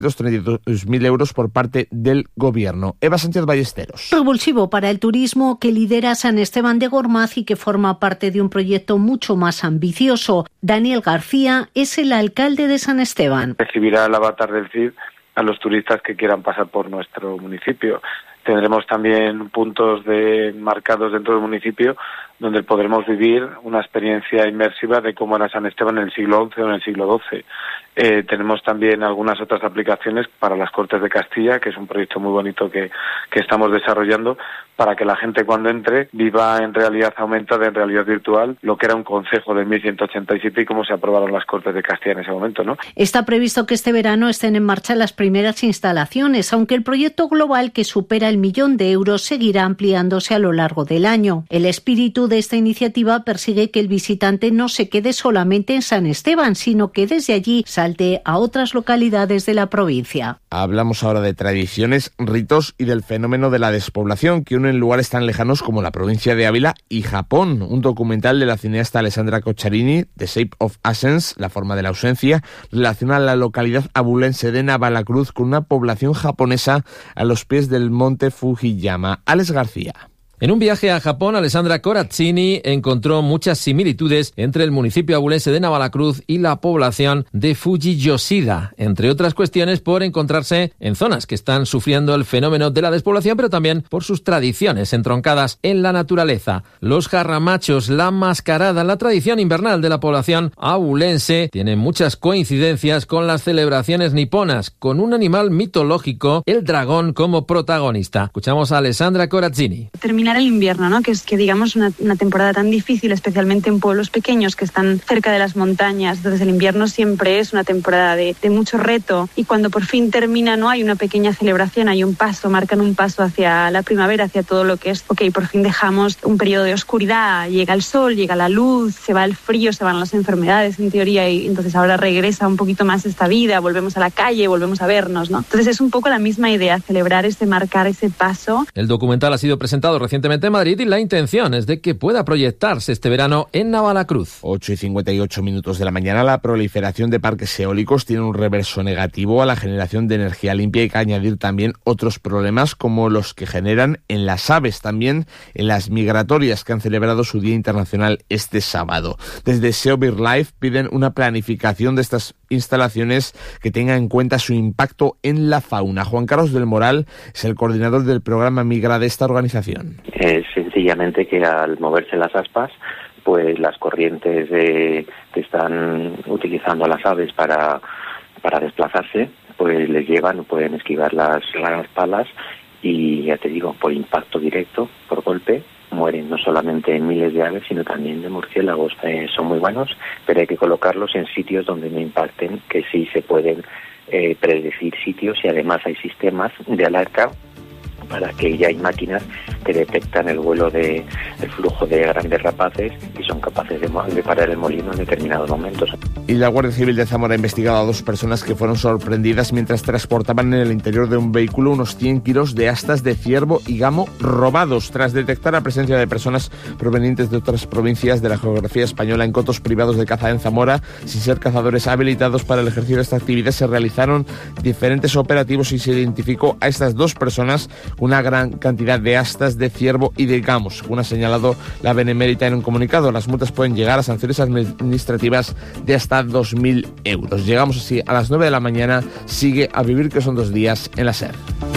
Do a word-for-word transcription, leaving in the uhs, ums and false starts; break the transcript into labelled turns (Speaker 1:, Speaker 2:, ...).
Speaker 1: los treinta y dos mil euros por parte del Gobierno. Eva Sánchez Ballesteros.
Speaker 2: Revulsivo para el turismo que lidera San Esteban de Gormaz y que forma parte de un proyecto mucho más ambicioso. Daniel García es el alcalde de San Esteban.
Speaker 3: Recibirá el avatar del C I D a los turistas que quieran pasar por nuestro municipio. Tendremos también puntos de marcados dentro del municipio donde podremos vivir una experiencia inmersiva de cómo era San Esteban en el siglo once o en el siglo doce. Eh, tenemos también algunas otras aplicaciones para las Cortes de Castilla, que es un proyecto muy bonito que, que estamos desarrollando para que la gente cuando entre viva en realidad aumentada, en realidad virtual, lo que era un concejo de mil ciento ochenta y siete y cómo se aprobaron las Cortes de Castilla en ese momento, ¿no?
Speaker 2: Está previsto que este verano estén en marcha las primeras instalaciones, aunque el proyecto global, que supera el millón de euros, seguirá ampliándose a lo largo del año. El espíritu de esta iniciativa persigue que el visitante no se quede solamente en San Esteban, sino que desde allí salte a otras localidades de la provincia.
Speaker 1: Hablamos ahora de tradiciones, ritos y del fenómeno de la despoblación que unen lugares tan lejanos como la provincia de Ávila y Japón. Un documental de la cineasta Alessandra Cocciarini, The Shape of Absence, La forma de la ausencia, relaciona la localidad abulense de Navalacruz con una población japonesa a los pies del monte Fujiyama. Alex García.
Speaker 4: En un viaje a Japón, Alessandra Corazzini encontró muchas similitudes entre el municipio abulense de Navalacruz y la población de Fujiyoshida, entre otras cuestiones por encontrarse en zonas que están sufriendo el fenómeno de la despoblación, pero también por sus tradiciones entroncadas en la naturaleza. Los jarramachos, la mascarada, la tradición invernal de la población abulense tienen muchas coincidencias con las celebraciones niponas, con un animal mitológico, el dragón, como protagonista. Escuchamos a Alessandra Corazzini.
Speaker 5: Termina el invierno, ¿no? Que es que digamos una, una temporada tan difícil, especialmente en pueblos pequeños que están cerca de las montañas. Entonces el invierno siempre es una temporada de, de mucho reto, y cuando por fin termina, no hay una pequeña celebración, hay un paso, marcan un paso hacia la primavera, hacia todo lo que es, ok, por fin dejamos un periodo de oscuridad, llega el sol, llega la luz, se va el frío, se van las enfermedades en teoría, y entonces ahora regresa un poquito más esta vida, volvemos a la calle, volvemos a vernos, ¿no? Entonces es un poco la misma idea, celebrar ese, marcar ese paso.
Speaker 4: El documental ha sido presentado recientemente en Madrid y la intención es de que pueda proyectarse este verano en Navalacruz.
Speaker 1: ocho y cincuenta y ocho minutos de la mañana. La proliferación de parques eólicos tiene un reverso negativo a la generación de energía limpia. Hay que añadir también otros problemas como los que generan en las aves, también en las migratorias, que han celebrado su Día Internacional este sábado. Desde SEO BirdLife piden una planificación de estas instalaciones que tenga en cuenta su impacto en la fauna. Juan Carlos del Moral es el coordinador del programa Migra de esta organización.
Speaker 6: Es sencillamente que al moverse las aspas, pues las corrientes de, que están utilizando a las aves para, para desplazarse, pues les llevan, pueden esquivar las, las palas y, ya te digo, por impacto directo, por golpe, mueren no solamente miles de aves, sino también de murciélagos. Eh, son muy buenos, pero hay que colocarlos en sitios donde no impacten, que sí se pueden eh, predecir sitios, y además hay sistemas de alerta para que ya hay máquinas que detectan el vuelo de el flujo de grandes rapaces y son capaces de, de parar el molino en determinados momentos.
Speaker 1: Y la Guardia Civil de Zamora ha investigado a dos personas que fueron sorprendidas mientras transportaban en el interior de un vehículo unos cien kilos de astas de ciervo y gamo robados, tras detectar la presencia de personas provenientes de otras provincias de la geografía española en cotos privados de caza en Zamora. Sin ser cazadores habilitados para el ejercicio de esta actividad, se realizaron diferentes operativos y se identificó a estas dos personas una gran cantidad de astas de ciervo y de gamos, según ha señalado la Benemérita en un comunicado. Las multas pueden llegar a sanciones administrativas de hasta dos mil euros. Llegamos así a las nueve de la mañana. Sigue A Vivir, que son dos días en la SER.